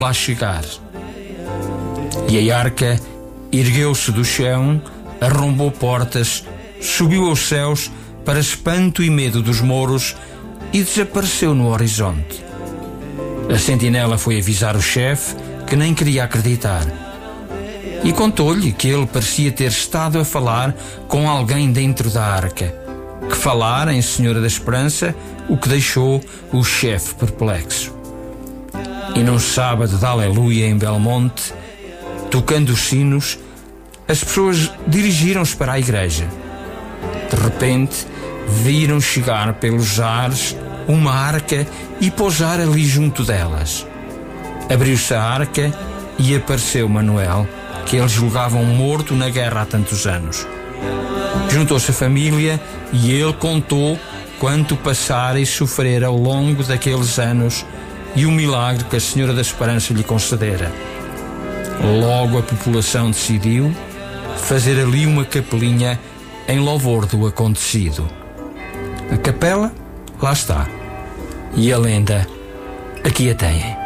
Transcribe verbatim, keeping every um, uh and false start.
lá chegar. E a arca ergueu-se do chão, arrombou portas, subiu aos céus para espanto e medo dos mouros e desapareceu no horizonte. A sentinela foi avisar o chefe, que nem queria acreditar, e contou-lhe que ele parecia ter estado a falar com alguém dentro da arca, que falara em Senhora da Esperança, o que deixou o chefe perplexo. E num sábado de aleluia em Belmonte, tocando os sinos, as pessoas dirigiram-se para a igreja. De repente, viram chegar pelos ares uma arca e pousar ali junto delas. Abriu-se a arca e apareceu Manuel, que eles julgavam morto na guerra há tantos anos. Juntou-se a família e ele contou quanto passara e sofrera ao longo daqueles anos e o milagre que a Senhora da Esperança lhe concedera. Logo a população decidiu fazer ali uma capelinha em louvor do acontecido. A capela, lá está. E a lenda, aqui a têm.